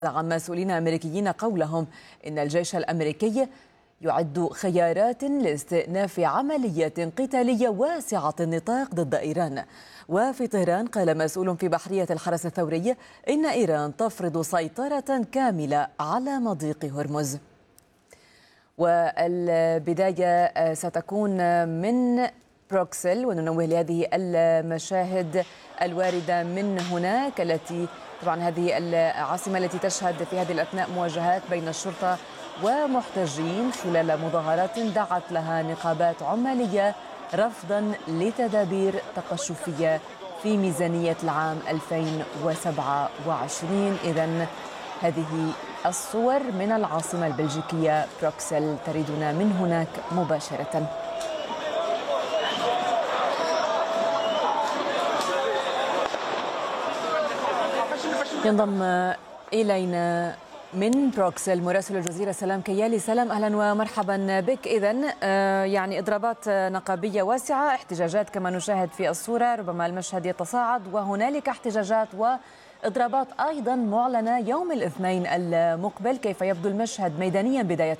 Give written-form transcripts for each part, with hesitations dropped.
عن مسؤولين أمريكيين قولهم إن الجيش الأمريكي يعد خيارات لاستئناف عمليات قتالية واسعة النطاق ضد إيران. وفي طهران قال مسؤول في بحرية الحرس الثوري إن إيران تفرض سيطرة كاملة على مضيق هرمز. والبداية ستكون من بروكسل، وننوه لهذه المشاهد الواردة من هناك، التي طبعا هذه العاصمة التي تشهد في هذه الأثناء مواجهات بين الشرطة ومحتجين خلال مظاهرات دعت لها نقابات عمالية رفضا لتدابير تقشفية في ميزانية العام 2027. إذن هذه الصور من العاصمة البلجيكية بروكسل تريدنا من هناك مباشرة. ينضم إلينا من بروكسل مراسل الجزيرة سلام كيالي. سلام، أهلا ومرحبا بك. إذن يعني إضرابات نقابية واسعة، احتجاجات كما نشاهد في الصورة، ربما المشهد يتصاعد، وهنالك احتجاجات وإضرابات أيضا معلنة يوم الاثنين المقبل. كيف يبدو المشهد ميدانيا بداية؟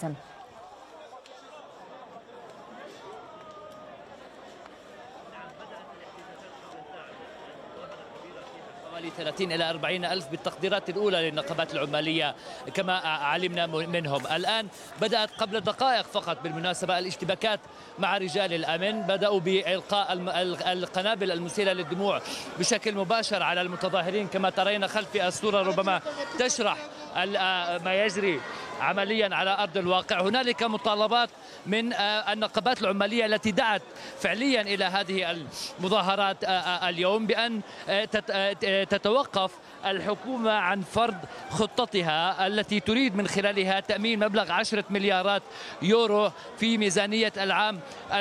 30 إلى 40 ألف بالتقديرات الأولى للنقابات العمالية كما علمنا منهم. الآن بدأت قبل دقائق فقط بالمناسبة الاشتباكات مع رجال الأمن، بدأوا بإلقاء القنابل المسيلة للدموع بشكل مباشر على المتظاهرين كما ترين خلفي الصورة، ربما تشرح ما يجري عمليا على أرض الواقع. هنالك مطالبات من النقابات العمالية التي دعت فعليا إلى هذه المظاهرات اليوم بأن تتوقف الحكومة عن فرض خطتها التي تريد من خلالها تأمين مبلغ 10 مليارات يورو في ميزانية العام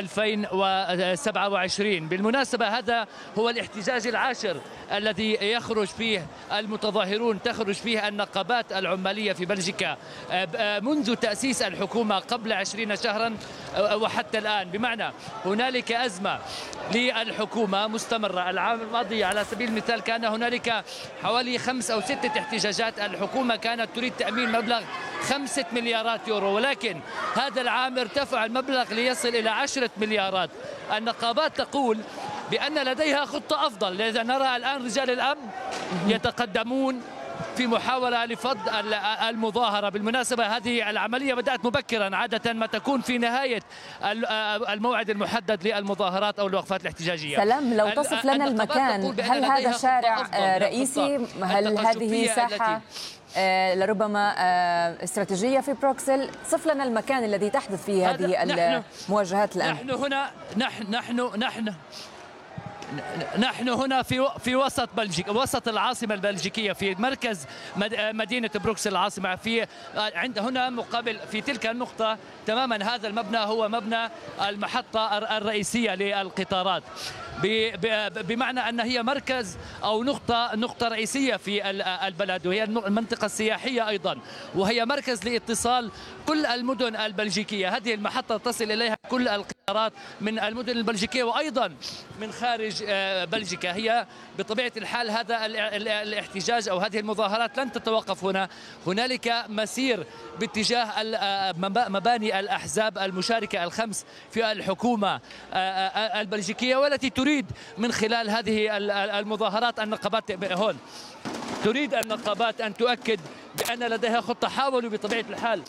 2027. بالمناسبة هذا هو الاحتجاج العاشر الذي يخرج فيه المتظاهرون، تخرج فيه النقابات العمالية في بلجيكا منذ تأسيس الحكومة قبل 20 شهرا وحتى الآن. بمعنى هنالك أزمة للحكومة مستمرة. العام الماضي على سبيل المثال كان هنالك حوالي 5 أو 6 احتجاجات. الحكومة كانت تريد تأمين مبلغ 5 مليارات يورو، ولكن هذا العام ارتفع المبلغ ليصل إلى 10 مليارات. النقابات تقول بأن لديها خطة أفضل، لذا نرى الآن رجال الأمن يتقدمون في محاولة لفض المظاهرة. بالمناسبة هذه العملية بدأت مبكرا، عادة ما تكون في نهاية الموعد المحدد للمظاهرات أو الوقفات الاحتجاجية. سلام، لو تصف لنا المكان، هل هذا شارع رئيسي؟ هل هذه ساحة لربما استراتيجية في بروكسل؟ صف لنا المكان الذي تحدث فيه هذه المواجهات الآن. نحن هنا في وسط بلجيكا، وسط العاصمة البلجيكية، في مركز مدينة بروكسل العاصمة. هنا مقابل في تلك النقطة تماما هذا المبنى هو مبنى المحطة الرئيسية للقطارات، بمعنى أن هي مركز أو نقطة رئيسية في البلد، وهي المنطقة السياحية أيضا، وهي مركز لاتصال كل المدن البلجيكية. هذه المحطة تصل إليها كل القطارات من المدن البلجيكية وأيضا من خارج بلجيكا. هي بطبيعة الحال هذا الاحتجاج أو هذه المظاهرات لن تتوقف هنا. هنالك مسير باتجاه مباني الأحزاب المشاركة الخمس في الحكومة البلجيكية، والتي تريد من خلال هذه المظاهرات النقابات هون تريد النقابات أن تؤكد بأن لديها خطة. حاولوا بطبيعة الحال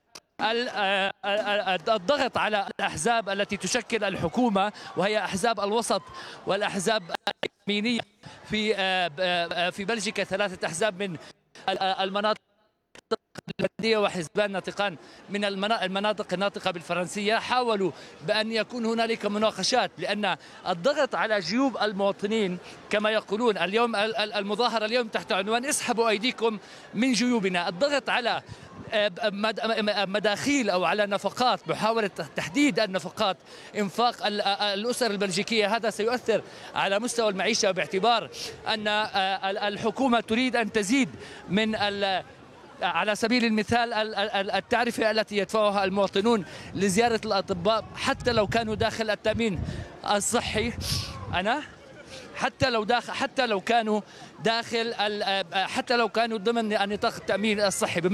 الضغط على الأحزاب التي تشكل الحكومة، وهي أحزاب الوسط والأحزاب اليمينية في بلجيكا. 3 أحزاب من المناطق البلدية وحزبان ناطقان من المناطق الناطقة بالفرنسية. حاولوا بأن يكون هنالك مناقشات، لأن الضغط على جيوب المواطنين كما يقولون اليوم، المظاهرة اليوم تحت عنوان اسحبوا أيديكم من جيوبنا. الضغط على مداخيل أو على نفقات، محاولة تحديد النفقات، إنفاق الأسر البلجيكية، هذا سيؤثر على مستوى المعيشة، باعتبار أن الحكومة تريد أن تزيد من على سبيل المثال التعرفة التي يدفعها المواطنون لزيارة الأطباء حتى لو كانوا داخل التأمين الصحي. حتى لو كانوا ضمن نطاق التامين الصحي.